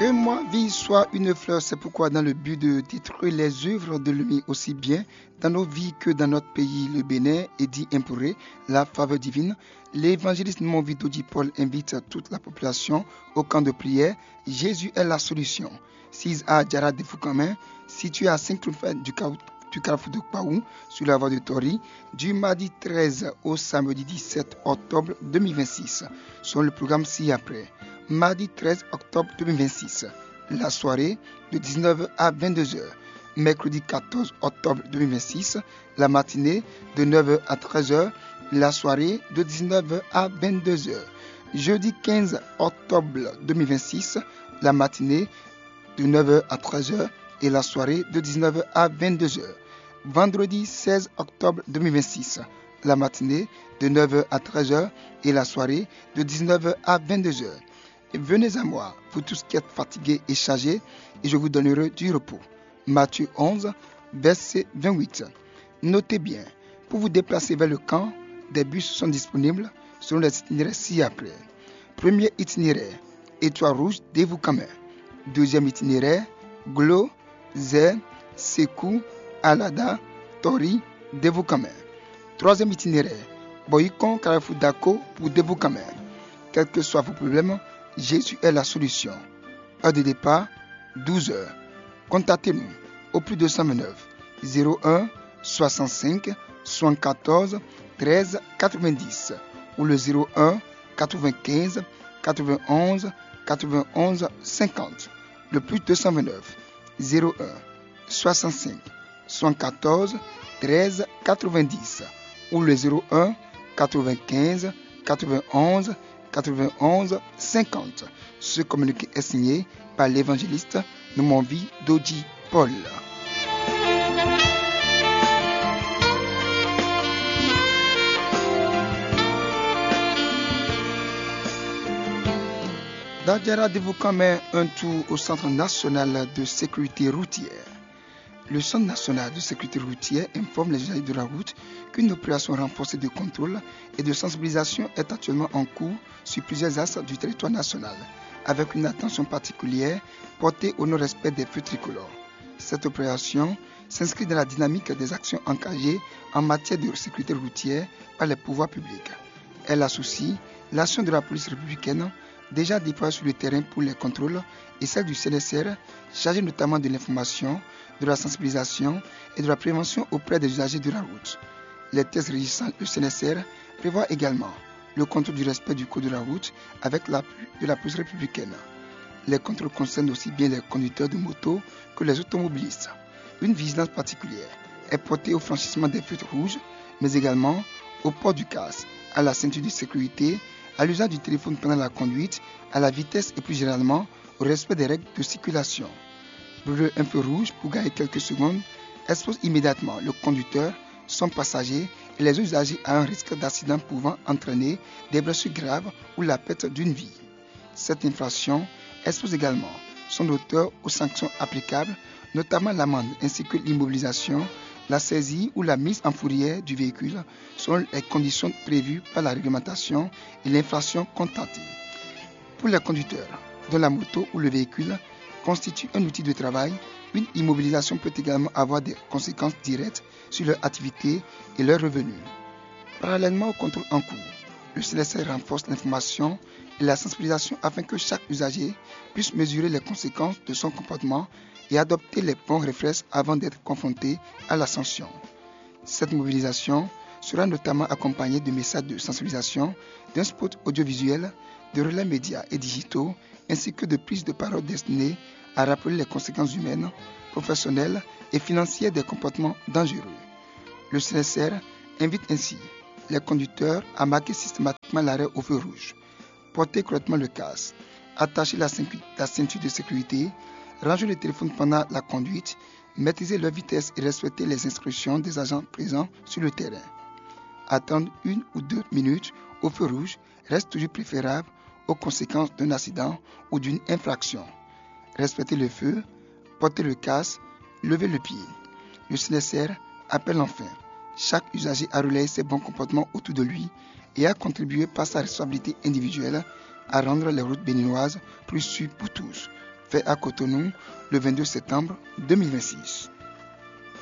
Que ma vie soit une fleur, c'est pourquoi dans le but de détruire les œuvres de l'ennemi aussi bien dans nos vies que dans notre pays, le Bénin, et d'y implorer la faveur divine, l'évangéliste Movido Paul invite toute la population au camp de prière. Jésus est la solution. 6 à Djara de Foucamin, situé à 5 km du carrefour de Kwaou, sur la voie de Tori, du mardi 13 au samedi 17 octobre 2026. Sur le programme ci-après. Mardi 13 octobre 2026, la soirée de 19h à 22h. Mercredi 14 octobre 2026, la matinée de 9h à 13h, la soirée de 19h à 22h. Jeudi 15 octobre 2026, la matinée de 9h à 13h et la soirée de 19h à 22h. Vendredi 16 octobre 2026, la matinée de 9h à 13h et la soirée de 19h à 22h. Venez à moi, vous tous qui êtes fatigués et chargés, et je vous donnerai du repos. Matthieu 11, verset 28. Notez bien, pour vous déplacer vers le camp, des bus sont disponibles selon les itinéraires ci-après. Premier itinéraire, Étoile Rouge, Devoukamen. Deuxième itinéraire, Glo, Zer, Sekou, Alada, Tori, Devoukamen. Troisième itinéraire, Boyikon, Carrefour Dako pour Devoukamen. Quels que soient vos problèmes, Jésus est la solution. Heure de départ, 12h. Contactez-nous au plus 229 01 65 74 13 90 ou le 01 95 91 91 50. Le plus 229 01 65 74 13 90 ou le 01 95 91 91 50. Ce communiqué est signé par l'évangéliste Nomonvi Doji Paul. Dadjara Devoukamen, un tour au Centre national de sécurité routière. Le Centre national de sécurité routière informe les usagers de la route qu'une opération renforcée de contrôle et de sensibilisation est actuellement en cours sur plusieurs axes du territoire national, avec une attention particulière portée au non-respect des feux tricolores. Cette opération s'inscrit dans la dynamique des actions engagées en matière de sécurité routière par les pouvoirs publics. Elle associe l'action de la police républicaine, déjà déployée sur le terrain pour les contrôles, et celle du CNSR, chargée notamment de l'information, de la sensibilisation et de la prévention auprès des usagers de la route. Les tests régissant le CNSR prévoient également le contrôle du respect du code de la route avec l'appui de la police républicaine. Les contrôles concernent aussi bien les conducteurs de moto que les automobilistes. Une vigilance particulière est portée au franchissement des feux rouges, mais également au port du casque, à la ceinture de sécurité, à l'usage du téléphone pendant la conduite, à la vitesse et plus généralement au respect des règles de circulation. Brûler un feu rouge pour gagner quelques secondes expose immédiatement le conducteur, son passager et les usagers à un risque d'accident pouvant entraîner des blessures graves ou la perte d'une vie. Cette infraction expose également son auteur aux sanctions applicables, notamment l'amende ainsi que l'immobilisation, la saisie ou la mise en fourrière du véhicule selon les conditions prévues par la réglementation et l'infraction constatée. Pour les conducteurs dont la moto ou le véhicule constitue un outil de travail, une immobilisation peut également avoir des conséquences directes sur leur activité et leurs revenus. Parallèlement au contrôle en cours, le CNSR renforce l'information et la sensibilisation afin que chaque usager puisse mesurer les conséquences de son comportement et adopter les bons réflexes avant d'être confronté à la sanction. Cette mobilisation sera notamment accompagnée de messages de sensibilisation, d'un spot audiovisuel, de relais médias et digitaux, ainsi que de prises de parole destinées à rappeler les conséquences humaines, professionnelles et financières des comportements dangereux. Le CNSR invite ainsi les conducteurs à marquer systématiquement l'arrêt au feu rouge, porter correctement le casque, attacher la ceinture de sécurité, ranger le téléphone pendant la conduite, maîtriser leur vitesse et respecter les instructions des agents présents sur le terrain. Attendre 1 ou 2 minutes au feu rouge reste toujours préférable aux conséquences d'un accident ou d'une infraction. Respecter le feu, porter le casque, lever le pied. Le CNSR appelle enfin chaque usager à relayer ses bons comportements autour de lui et à contribuer par sa responsabilité individuelle à rendre les routes béninoises plus sûres pour tous. fait à Cotonou le 22 septembre 2026.